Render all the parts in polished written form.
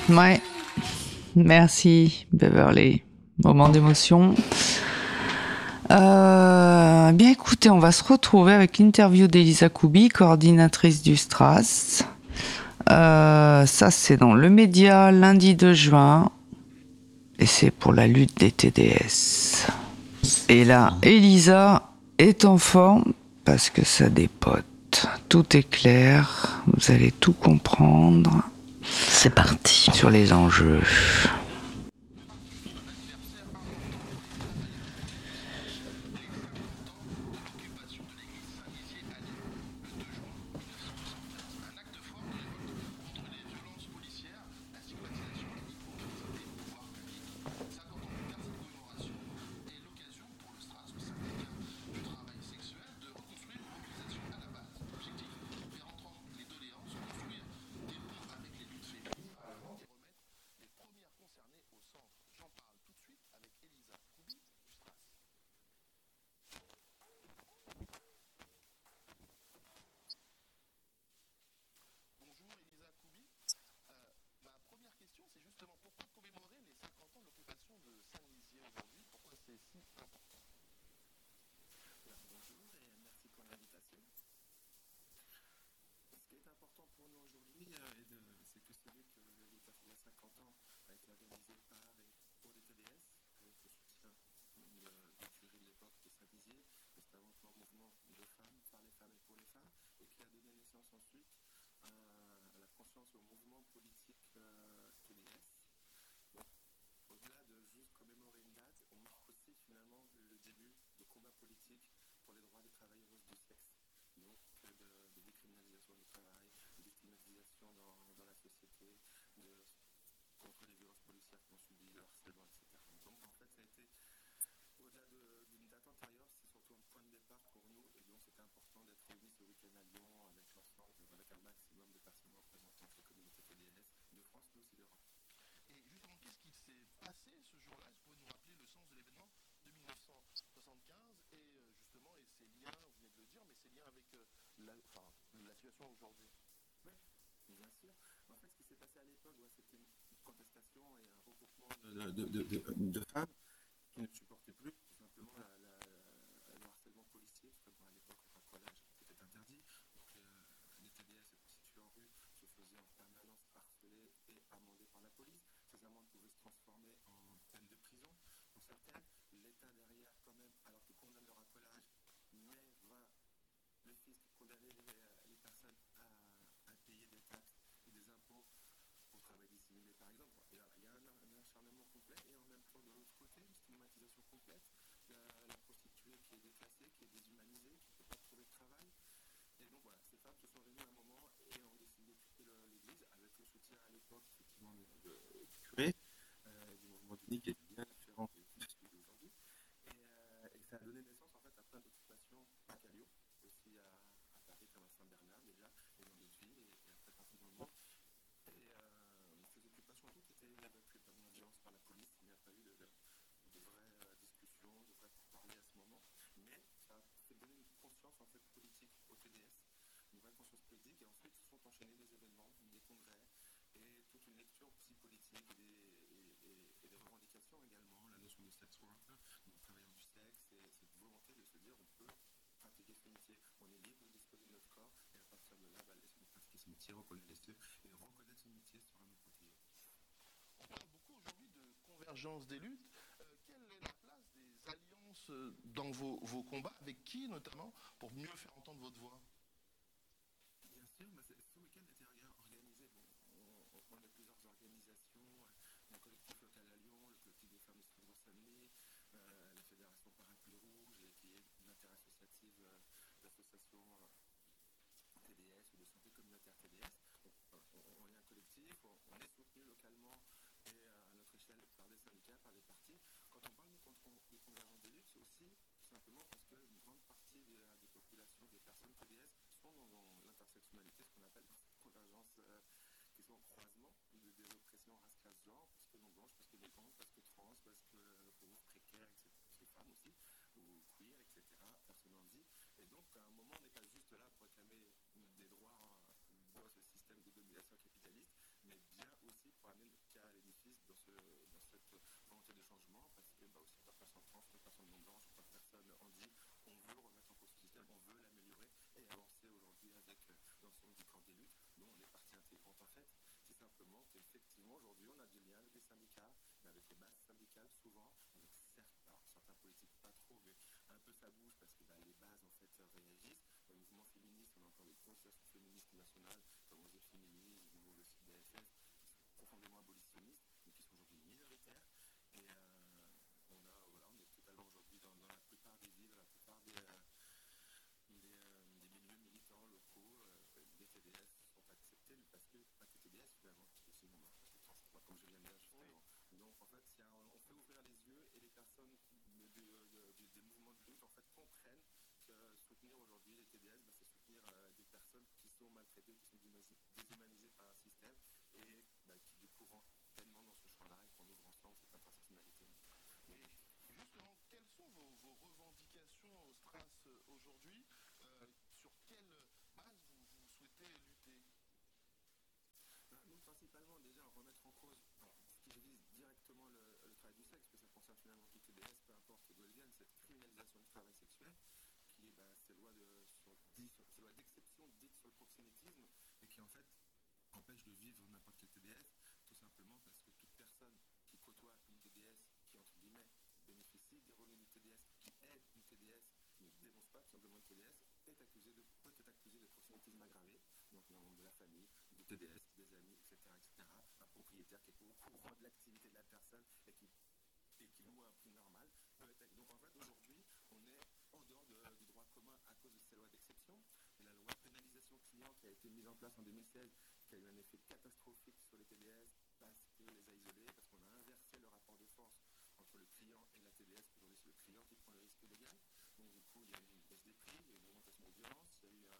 Ouais. Merci, Beverly. Moment d'émotion. Bien écoutez, on va se retrouver avec l'interview d'Elisa Koubi, coordinatrice du STRAS. Ça, c'est dans le média, lundi 2 juin. Et c'est pour la lutte des TDS. Et là, Elisa est en forme parce que ça dépote. Tout est clair, vous allez tout comprendre. C'est parti. Sur les enjeux. De femmes qui ne supportaient plus tout simplement le harcèlement policier, parce que à l'époque le racolage était interdit, donc les TDS se constituaient en rue, se faisaient en permanence harceler et amender par la police. Ces amendes pouvaient se transformer en peine de prison pour certaines. L'État derrière quand même, alors qu'il condamne le racolage, mais va le fisc condamner les personnes à payer des taxes et des impôts pour travail dissimulé par exemple. Et là, il y a un acharnement complet et en même temps de l'autre côté une stigmatisation complète. La prostituée qui est déclassée, qui est déshumanisée, qui ne peut pas trouver de travail. Et donc voilà, ces femmes se sont réunies à un moment et ont décidé de quitter l'église avec le soutien à l'époque effectivement du curé, du mouvement d'Uni qui était bien différent de celui d'aujourd'hui. Et ça a donné naissance en fait à plein d'occupations, pas qu'à Lyon, aussi à Paris comme à Saint-Bernard déjà, et dans d'autres villes et après partout dans le monde. Et ces occupations toutes étaient évacuées par une violence par la police. Il n'y a pas eu de vraies discussions, de vrais pourparlers à ce moment. Mais ça a fait donner une conscience en fait politique au TDS, une vraie conscience politique. Et ensuite se sont enchaînés des événements, des congrès et toute une lecture aussi politique et des revendications également. La notion de sex worker, donc travailleur du sexe, et cette volonté de se dire on peut pratiquer ce métier, on est libre de disposer de notre corps et à partir de là, laissez-nous pratiquer ce métier, reconnaître les cieux et reconnaître ce métier sera nous protéger. On parle beaucoup aujourd'hui de convergence des luttes. Quelle est la place des alliances dans vos combats? Avec qui notamment pour mieux faire entendre votre voix? Bien sûr, ce week-end était organisé. On a plusieurs organisations. Il y a un collectif local à Lyon, le collectif des femmes de Strasbourg-Saint-Denis, la Fédération Parapluie Rouge, qui est une interassociative d'associations TDS ou de santé communautaire TDS. Donc, on est un collectif, on est soutenu localement et à notre échelle par des syndicats, par des partis. Quand on parle de convergence des luttes, c'est aussi tout simplement parce qu'une grande partie des populations, des personnes TDS maltraités, qui sont déshumanisés par un système et qui du coup rentrent pleinement dans ce champ-là et qu'on ouvre ensemble cette intersectionnalité. Et justement, quelles sont vos revendications au STRAS aujourd'hui? Sur quelle base vous souhaitez lutter? Nous, principalement, déjà, remettre en cause ce qui vise directement le travail du sexe, parce que ça concerne finalement tout TDS, peu importe d'où elles viennent, cette criminalisation du travail sexuel, qui est ces lois d'exception dites sur le proxénétisme, et qui en fait empêche de vivre n'importe quel TDS, tout simplement parce que toute personne qui côtoie une TDS, qui entre guillemets bénéficie des revenus du TDS, qui aide une TDS, ne dénonce pas tout simplement une TDS, peut être accusé de proxénétisme aggravé, donc dans le monde de la famille, du TDS, des amis, etc., etc. Un propriétaire qui est au courant de l'activité de la personne et qui loue à un prix normal peut être. Donc en fait aujourd'hui on est en dehors du droit commun à cause de ces lois d'exception. Et la loi de pénalisation client qui a été mise en place en 2016, qui a eu un effet catastrophique sur les TDS parce qu'elle les a isolés, parce qu'on a inversé le rapport de force entre le client et la TDS. Aujourd'hui c'est le client qui prend le risque légal. Donc du coup il y a eu une baisse des prix, il y a eu une augmentation des violences, il y a eu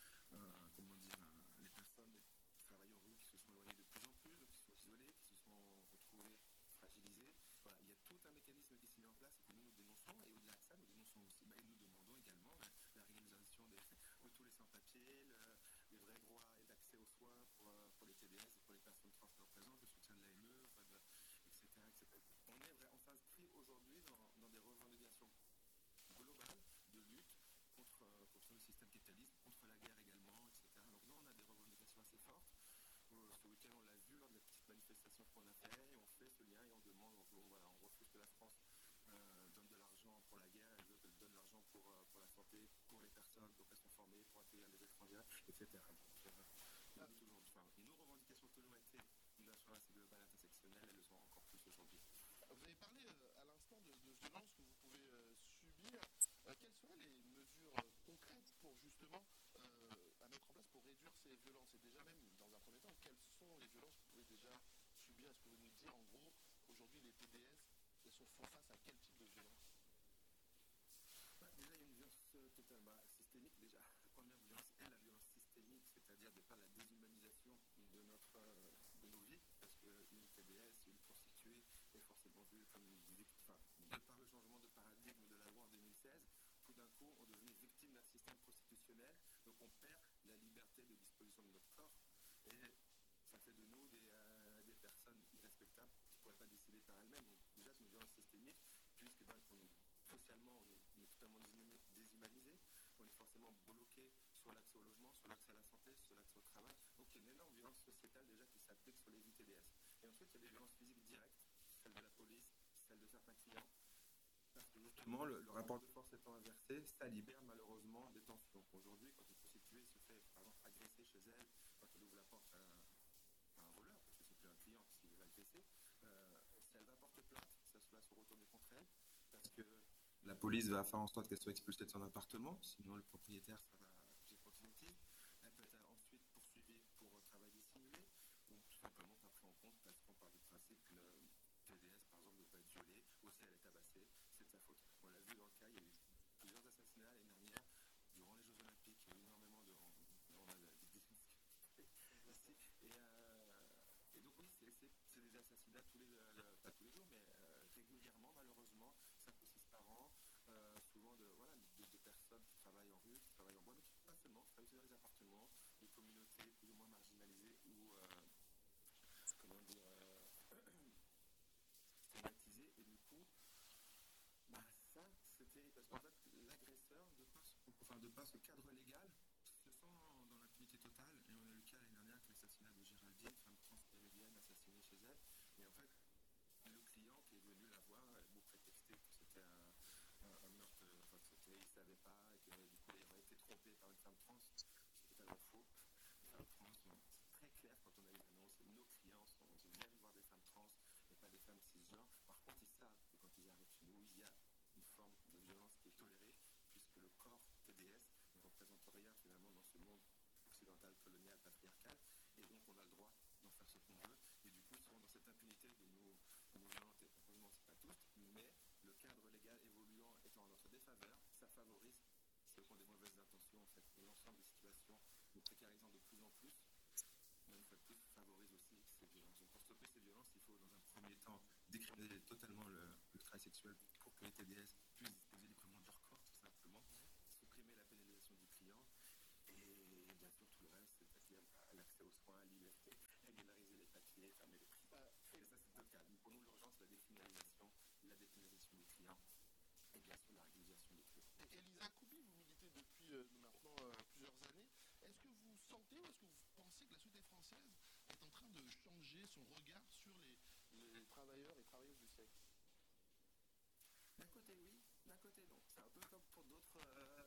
les personnes, les travailleurs rue qui se sont éloignés de plus en plus, qui se sont isolés, qui se sont retrouvés fragilisés. Voilà, il y a tout un mécanisme qui s'est mis en place et que nous dénonçons. Et au-delà de ça, nous dénonçons aussi, et nous demandons également la régularisation de tous les sans-papiers, les vrais droits et d'accès aux soins pour les TDS et pour les personnes trans représentées, le soutien de l'AME, etc., etc. On s'inscrit aujourd'hui dans des revendications globales de lutte contre le système capitaliste, contre la guerre également, etc. Donc nous, on a des revendications assez fortes. Ce week-end, on l'a vu lors de la petite manifestation qu'on a fait, et on fait ce lien et on demande, on refuse que la France donne de l'argent pour la guerre, elle veut qu'elle donne de l'argent pour la santé, pour les personnes, pour qu'elles sont formées, pour accueillir les étrangers, etc. Donc, nos revendications que nous ont été sur la globale intersectionnelle, elles le sont encore plus aujourd'hui. Vous avez parlé à l'instant de violences que vous pouvez subir. Quelles seraient les mesures concrètes pour justement à mettre en place pour réduire ces violences? Et déjà même, dans un premier temps, quelles sont les violences que vous pouvez déjà subir? Est-ce que vous pouvez nous dire en gros, aujourd'hui les TDS, elles font face à quel type de violence? Déjà, il y a une violence totale, systémique. Déjà, la première violence est la violence systémique, c'est-à-dire de par la déshumanisation de nos vies, parce qu'une TDS, une prostituée est forcément vue comme une victime. De par le changement de paradigme de la loi en 2016, tout d'un coup, on devient victime d'un système prostitutionnel, donc on perd la liberté de disposition de notre corps, et ça fait de nous des personnes irrespectables qui ne pourraient pas décider par elles-mêmes. Donc déjà, c'est une violence systémique, puisque socialement, on est totalement déshumanisé, on est forcément bloqué sur l'accès au logement, sur l'accès à la santé, sur l'accès au travail. Donc il y a une énorme violence sociétale déjà qui s'applique sur les TDS. Et ensuite, il y a des violences physiques directes, celles de la police, celles de certains clients. Parce que justement, le rapport de force étant inversé, ça libère malheureusement des tensions. Aujourd'hui, quand une prostituée se fait, par exemple, agresser chez elle, quand elle ouvre la porte à un voleur, parce que c'est plus un client qui va agresser, si elle va porter plainte, ça va se retourner contre elle, parce que la police va faire en sorte qu'elle soit expulsée de son appartement, sinon le propriétaire sera accusé de proxénétisme. Elle peut être ensuite poursuivie pour travail dissimulé, ou tout simplement pas pris en compte parce qu'on part du principe qu'une TDS, par exemple, ne peut pas être violée, ou si elle est tabassée, c'est de sa faute. On l'a vu dans le cas, il y a eu plusieurs assassinats l'année dernière, durant les Jeux Olympiques, il y a eu énormément de... On a et donc oui, c'est des assassinats pas tous les jours, mais régulièrement, malheureusement, 5 ou 6 par an, souvent de personnes qui travaillent en rue, qui travaillent en bois, mais pas seulement, qui travaillent dans les appartements, de communautés plus ou moins marginalisées ou, stigmatisées. Et du coup, ça, c'était parce qu'en fait, l'agresseur, de par ce cadre légal, se sent dans l'impunité totale. Et on a eu le cas l'année dernière avec l'assassinat de Géraldine, femme transpéridienne assassinée chez elle. Et en fait, le client qui est venu la voir, vous prétexter que c'était un meurtre, il ne savait pas, et que du coup il aurait été trompé par une femme trans. C'est totalement faux. Les femmes trans, c'est très clair quand on a eu l'annonce, nos clients viennent voir des femmes trans et pas des femmes cisgenres. Par contre, ils savent que quand ils arrivent chez nous, il y a une forme de violence qui est tolérée, puisque le corps TDS ne représente rien finalement dans ce monde occidental, colonial, patriarcal, et donc on a le droit d'en faire ce qu'on veut, et du coup ils sont dans cette impunité de nous violenter. Heureusement, c'est pas tous, mais le cadre légal évoluant étant en notre défaveur, ça favorise française est en train de changer son regard sur les travailleurs et travailleuses du sexe? D'un côté oui, d'un côté non. C'est un peu comme pour d'autres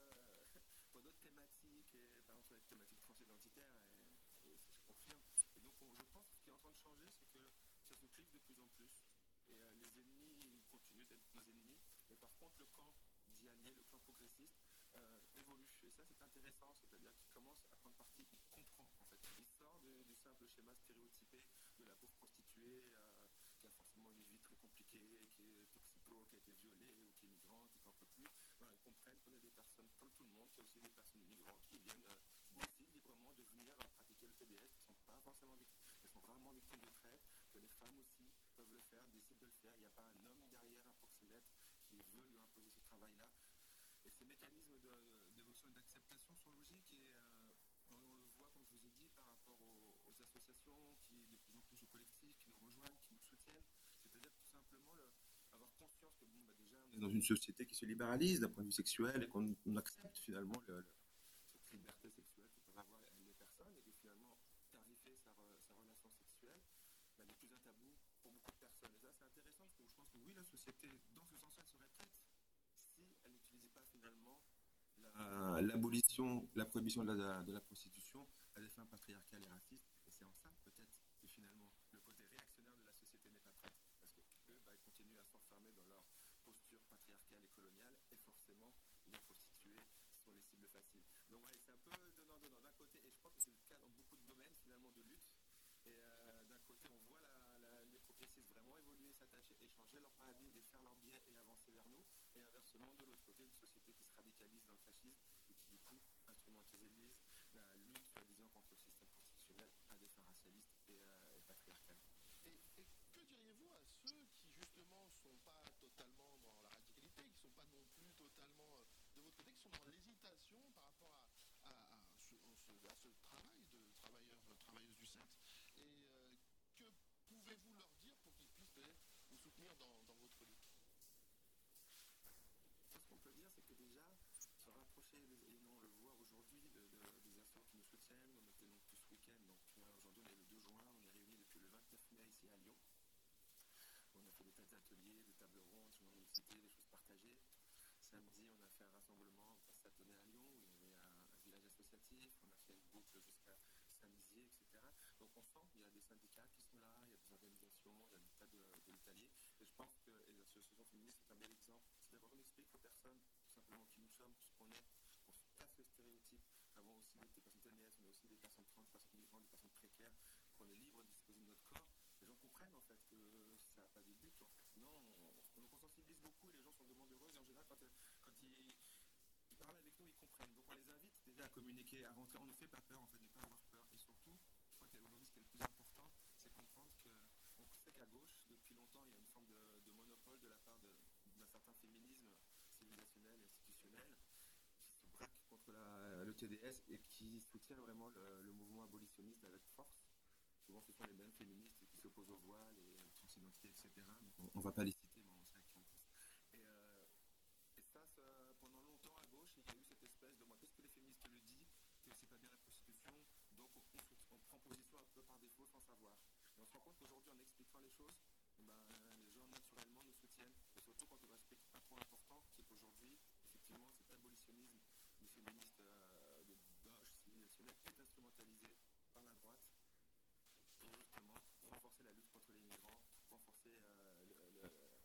pour d'autres thématiques, et par exemple les thématiques transidentitaires, et ça, je confirme. Et donc je pense que ce qui est en train de changer, c'est que ça se clive de plus en plus. Et les ennemis continuent d'être nos ennemis. Et par contre, le camp d'Yanier, le camp progressiste, évolue. Et ça, c'est intéressant. C'est-à-dire qu'il commence à prendre parti, il comprend en fait. Il sort du simple schéma stéréotypé de la pauvre prostituée qui a forcément une vie très compliquée, qui est toxico, qui a été violée ou qui est migrante et qui n'en peut plus. Voilà, ils comprennent qu'on est des personnes comme tout le monde, qu'il y a aussi des personnes migrantes qui viennent décident librement de venir pratiquer le TDS, qui ne sont pas forcément victimes, qui sont vraiment victimes de traite, que les femmes aussi peuvent le faire, décident de le faire. Il n'y a pas un homme derrière un proxénète qui veut lui imposer ce travail-là. Et ces mécanismes d'évolution et d'acceptation sont logiques, et on le voit, comme je vous ai dit, par rapport aux associations qui, de plus en plus, aux collectifs qui nous rejoignent, qui nous soutiennent. C'est-à-dire tout simplement avoir conscience que bon, bah déjà, on est dans une société qui se libéralise d'un point de vue sexuel, et qu'on accepte finalement cette liberté sexuelle que peuvent avoir les personnes, et que finalement, tarifer sa relation sexuelle n'est plus un tabou pour beaucoup de personnes. Et ça, c'est intéressant, parce que je pense que oui, la société, dans ce sens-là, serait prête si elle n'utilisait pas finalement l'abolition, la prohibition de la prostitution à des fins patriarcales et racistes. Et c'est en ça, peut-être, que finalement, le côté réactionnaire de la société n'est pas prête. Parce qu'eux, ils continuent à s'enfermer dans leur posture patriarcale et coloniale, et forcément, les prostituées sont les cibles faciles. Donc, ouais, c'est un peu donnant-donnant d'un côté, et je pense que c'est le cas dans beaucoup de domaines, finalement, de lutte. Et d'un côté, on voit les progressistes vraiment évoluer, s'attacher, échanger leur paradigme et faire leur biais et avancer vers nous. Et inversement, de l'autre côté, une société qui se radicalise dans le fascisme et qui, du coup, instrumentalise la lutte, soi-disant, contre le système constitutionnel à des fins racialistes et patriarcales. Et que diriez-vous à ceux qui justement sont pas totalement dans la radicalité, qui sont pas non plus totalement de votre côté, qui sont dans l'hésitation par rapport à ce travail de travailleuses du sexe? Et que pouvez-vous leur dire pour qu'ils puissent vous soutenir dans votre lutte? Ce qu'on peut dire, c'est que déjà, se rapprocher, et on le voit aujourd'hui, des assos qui nous soutiennent. On était donc tout ce week-end, donc aujourd'hui on est le 2 juin, on est réunis depuis le 29 mai ici à Lyon. On a fait des tas d'ateliers, des tables rondes sur l'université, des choses partagées. Samedi, on a fait un rassemblement à Satonnet à Lyon, où il y avait un village associatif, on a fait une boucle jusqu'à Saint-Dizier, etc. Donc on sent qu'il y a des syndicats qui sont là, il y a des organisations, il y a des tas de luttaliers. Et je pense que l'association féministe est un bel exemple. C'est d'abord on explique aux personnes tout simplement qui nous sommes, ce qu'on est, qu'on se casse le stéréotype. Avant aussi des personnes TNS, mais aussi des personnes trans, des personnes migrantes, des personnes précaires, qu'on est libre de disposer de notre corps. Les gens comprennent en fait que ça n'a pas de but en fait. Non, on sensibilise beaucoup, et les gens sont demandeurs, et en général quand ils parlent avec nous, ils comprennent. Donc on les invite déjà à communiquer, à rentrer. On ne fait pas peur en fait, ne pas avoir peur. Et surtout, je crois qu'aujourd'hui ce qui est le plus important, c'est comprendre qu'on sait qu'à gauche, depuis longtemps, il y a une forme de monopole de la part d'un certain féminisme civilisationnel et institutionnel qui se braque contre le TDS et qui soutient vraiment le mouvement abolitionniste avec force. Souvent, ce sont les mêmes féministes qui s'opposent au voile et aux transidentités, etc. Donc, on ne va pas les citer, mais on sait qui en pense. Et ça, pendant longtemps à gauche, il y a eu cette espèce de moi, qu'est-ce que les féministes le disent, que c'est pas bien la prostitution, donc on prend position un peu par défaut sans savoir. Et on se rend compte qu'aujourd'hui, en expliquant les choses, les gens naturellement nous soutiennent. Et surtout quand on leur explique un point important, c'est qu'aujourd'hui, effectivement, cet abolitionnisme du féministe de gauche civilisationnel est instrumentalisé par la droite pour justement renforcer la lutte contre les migrants, renforcer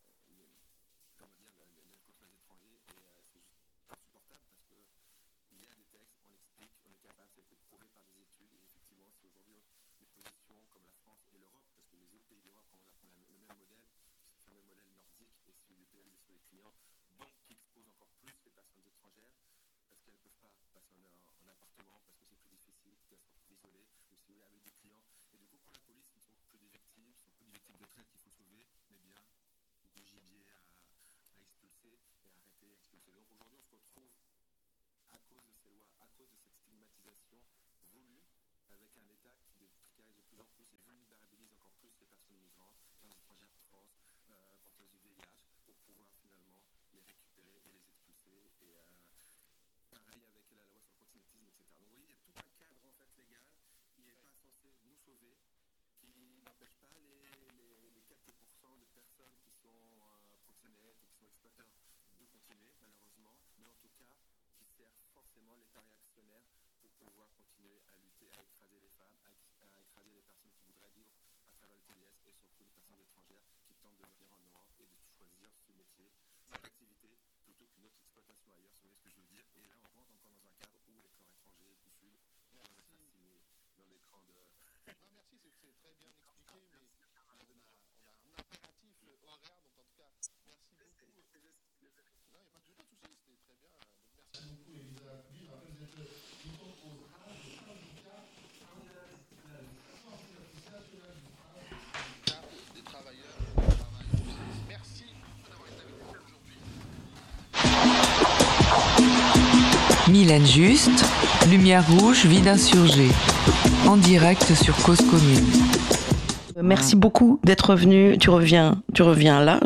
tente de venir en Europe et de choisir ce métier, cette activité, plutôt qu'une autre exploitation ailleurs, si vous voyez ce que je veux dire. Et là, on rentre encore dans un cadre où les corps étrangers du Sud vont être assimilés dans les grandes... Non, merci, c'est très bien expliqué, mais on a un impératif horaire, donc en tout cas, merci beaucoup. Non, il n'y a pas de souci, c'était très bien. Donc merci beaucoup, Elisa Kubi. Je rappelle, vous êtes diplôme au Haas de syndicat des travailleurs du travail. Merci d'avoir été avec nous aujourd'hui. Mylène Juste, Lumière rouge, vie d'insurgé. En direct sur Cause Commune. Merci beaucoup d'être venu. Tu reviens là,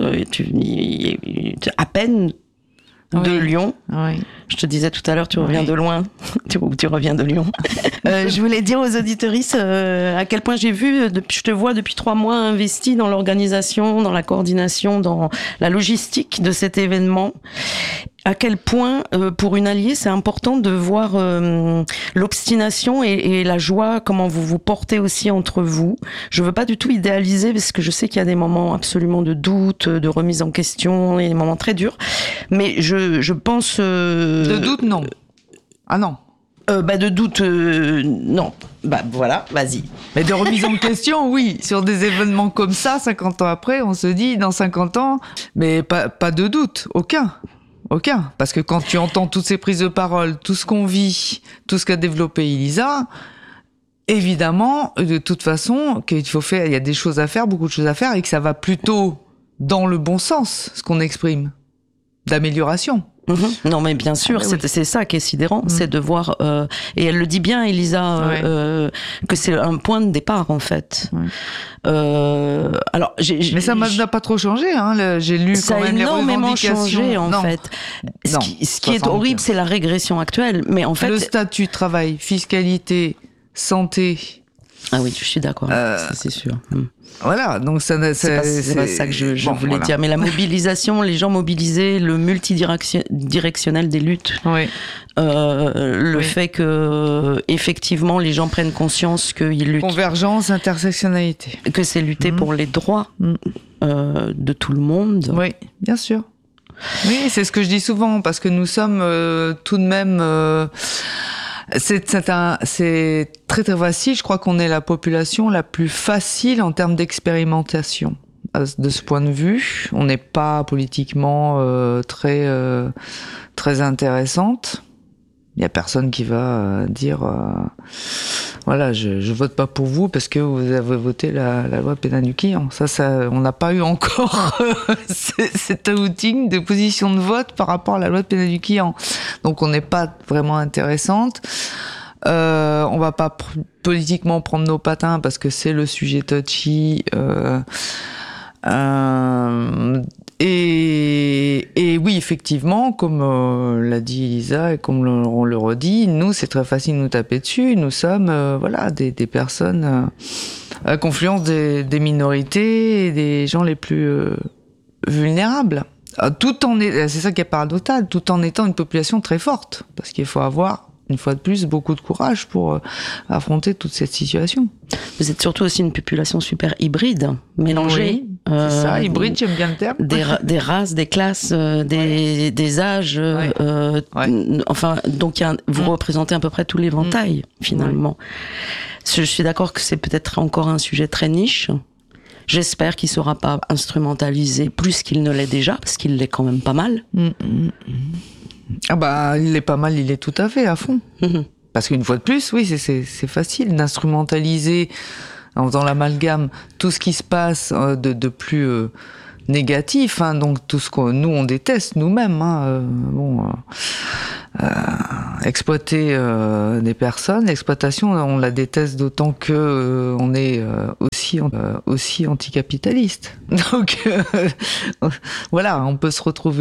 à peine de Lyon. Oui. Je te disais tout à l'heure, tu reviens de loin. tu reviens de Lyon. Je voulais dire aux auditeuristes à quel point je te vois depuis 3 mois investi dans l'organisation, dans la coordination, dans la logistique de cet événement. À quel point, pour une alliée, c'est important de voir l'obstination et la joie, comment vous vous portez aussi entre vous. Je veux pas du tout idéaliser, parce que je sais qu'il y a des moments absolument de doute, de remise en question, et des moments très durs. Mais je pense... De doute, non. Ah non. De doute, non. Voilà, vas-y. Mais de remise en question, oui. Sur des événements comme ça, 50 ans après, on se dit, dans 50 ans, mais pas de doute, aucun. Parce que quand tu entends toutes ces prises de parole, tout ce qu'on vit, tout ce qu'a développé Elisa, évidemment, de toute façon, qu'il faut faire, il y a des choses à faire, beaucoup de choses à faire, et que ça va plutôt dans le bon sens, ce qu'on exprime, d'amélioration. Non, mais bien sûr, c'est ça qui est sidérant, c'est de voir, et elle le dit bien, Elisa, que c'est un point de départ, en fait. Alors, mais ça n'a pas trop changé, hein. J'ai lu quand même les revendications. Ça a énormément changé, en fait. Ce qui est horrible, c'est la régression actuelle, mais en fait... Le statut, travail, fiscalité, santé... Ah oui, je suis d'accord, ça c'est sûr. Voilà, donc c'est pas ça que je voulais dire, mais la mobilisation, les gens mobilisés, le multidirectionnel des luttes, le fait que effectivement les gens prennent conscience qu'ils luttent. Convergence, intersectionnalité. Que c'est lutter pour les droits de tout le monde. Oui, bien sûr. Oui, c'est ce que je dis souvent, parce que nous sommes tout de même... C'est très très facile. Je crois qu'on est la population la plus facile en termes d'expérimentation. De ce point de vue, on n'est pas politiquement très intéressante. Il y a personne qui va dire voilà, je vote pas pour vous parce que vous avez voté la loi pénale du client. Ça, on n'a pas eu encore cet outing de position de vote par rapport à la loi pénale du client. Donc on n'est pas vraiment intéressante. On va pas politiquement prendre nos patins parce que c'est le sujet touchy. Et oui, effectivement, comme l'a dit Elisa et comme on le redit, nous, c'est très facile de nous taper dessus. Nous sommes des personnes à confluence des minorités et des gens les plus vulnérables. C'est ça qui est paradoxal, tout en étant une population très forte. Parce qu'il faut avoir, une fois de plus, beaucoup de courage pour affronter toute cette situation. Vous êtes surtout aussi une population super hybride, mélangée. Oui, c'est ça, hybride, j'aime bien le terme. Des races, des classes, des âges. Enfin, donc vous représentez à peu près tout l'éventail, finalement. Je suis d'accord que c'est peut-être encore un sujet très niche. J'espère qu'il ne sera pas instrumentalisé plus qu'il ne l'est déjà, parce qu'il l'est quand même pas mal. Ah il est pas mal, il est tout à fait à fond. Parce qu'une fois de plus, oui, c'est facile d'instrumentaliser en faisant l'amalgame tout ce qui se passe de plus négatif, hein, donc tout ce que nous on déteste nous-mêmes. Exploiter des personnes, l'exploitation, on la déteste d'autant que on est aussi anticapitaliste. Donc voilà, on peut se retrouver